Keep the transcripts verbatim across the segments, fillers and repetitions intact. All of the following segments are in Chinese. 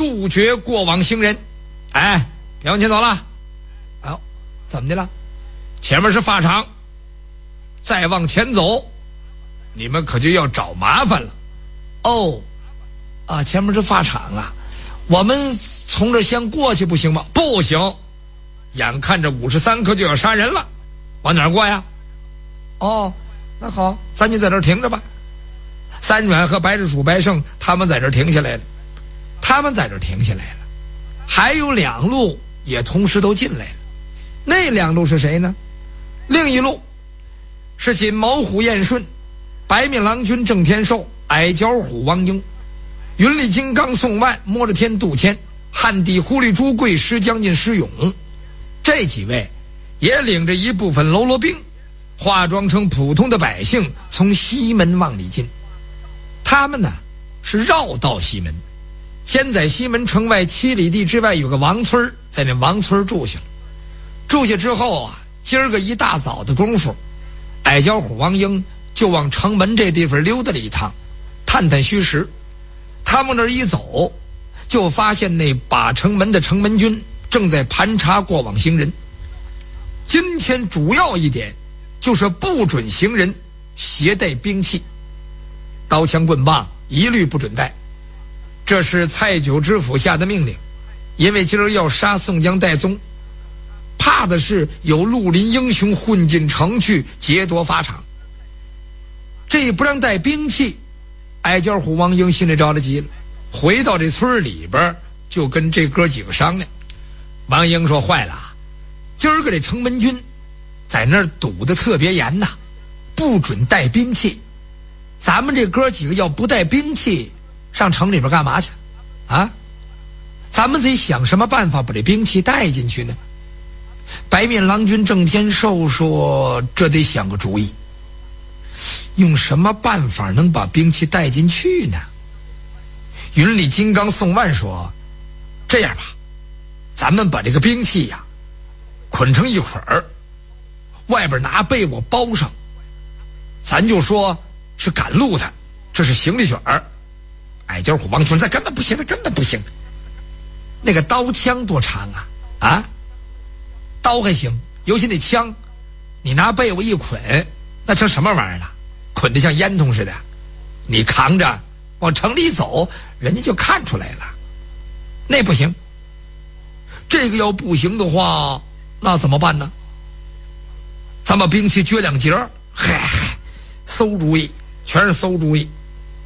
杜绝过往行人。哎，别往前走了。哦，怎么的了？前面是法场，再往前走，你们可就要找麻烦了。哦，啊，前面是法场啊，我们从这先过去不行吗？不行，眼看着五十三颗就要杀人了，往哪儿过呀？哦，那好，咱就在这儿停着吧。三阮和白日鼠白胜他们在这儿停下来了，他们在这儿停下来了，还有两路也同时都进来了。那两路是谁呢？另一路是锦毛虎燕顺、白面郎君郑天寿、矮脚虎王英、云里金刚宋万、摸着天杜迁、汉地狐狸朱贵、石将军石勇。这几位也领着一部分喽啰兵，化妆成普通的百姓，从西门往里进。他们呢是绕道西门，先在西门城外七里地之外有个王村，在那王村住下了。住下之后啊，今儿个一大早的功夫，矮脚虎王英就往城门这地方溜达了一趟，探探虚实。他往那儿一走，就发现那把城门的城门军正在盘查过往行人。今天主要一点就是不准行人携带兵器，刀枪棍棒一律不准带，这是蔡九知府下的命令。因为今儿要杀宋江戴宗，怕的是有绿林英雄混进城去劫夺法场。这不让带兵器，矮脚虎王英心里着了急了，回到这村里边就跟这哥几个商量。王英说：坏了，今儿个这城门军在那儿堵得特别严呐，不准带兵器。咱们这哥几个要不带兵器上城里边干嘛去啊？咱们得想什么办法把这兵器带进去呢？白面郎君郑天寿说：这得想个主意，用什么办法能把兵器带进去呢？云里金刚宋万说：这样吧，咱们把这个兵器呀捆成一捆儿，外边拿被窝包上，咱就说是赶路的，这是行李卷儿。矮脚虎王说：那根本不行，那根本不行。那个刀枪多长啊啊，刀还行，尤其那枪你拿被窝一捆，那成什么玩意儿了？捆得像烟筒似的，你扛着往城里走，人家就看出来了。那不行，这个要不行的话，那怎么办呢？咱把兵器撅两截儿，嗨，馊主意，全是馊主意。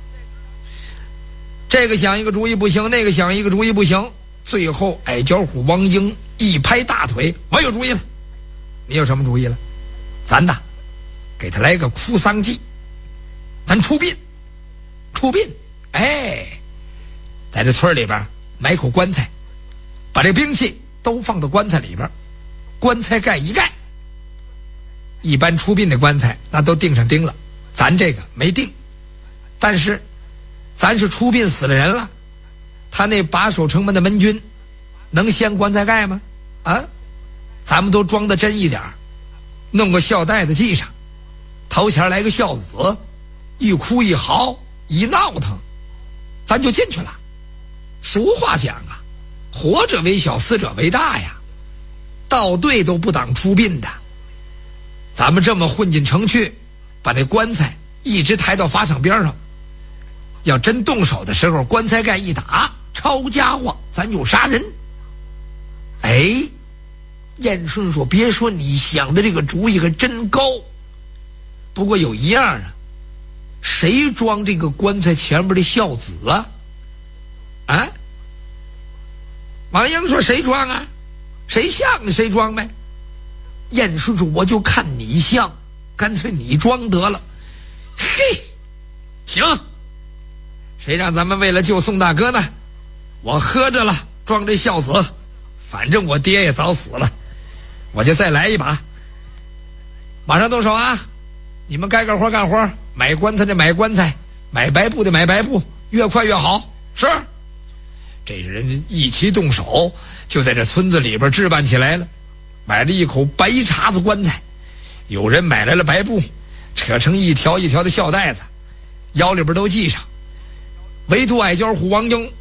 这个想一个主意不行，那个想一个主意不行，最后矮脚虎王英一拍大腿：我有主意了。你有什么主意了？咱呐给他来个哭丧计，咱出殡出殡哎，在这村里边买口棺材，把这兵器都放到棺材里边，棺材盖一盖。一般出殡的棺材那都钉上钉了，咱这个没钉，但是咱是出殡死了人了，他那把守城门的门军能掀棺材盖吗？啊，咱们都装得真一点，弄个孝带子系上，头前来个孝子，一哭一嚎一闹腾，咱就进去了。俗话讲啊，活者为小，死者为大呀，到队都不挡出殡的。咱们这么混进城去，把那棺材一直抬到法场边上，要真动手的时候，棺材盖一打，抄家伙，咱就杀人。哎，燕顺说：别说，你想的这个主意可真高，不过有一样啊，谁装这个棺材前面的孝子啊？啊？王英说：谁装啊？谁像谁装呗。燕顺说：我就看你像，干脆你装得了。嘿，行，谁让咱们为了救宋大哥呢？我喝着了，装这孝子，反正我爹也早死了，我就再来一把。马上动手啊！你们该干活干活，买棺材的买棺材，买白布的买白布，越快越好。是。这人一起动手，就在这村子里边置办起来了。买了一口白茬子棺材，有人买来了白布，扯成一条一条的孝带子，腰里边都系上。唯独矮脚虎王英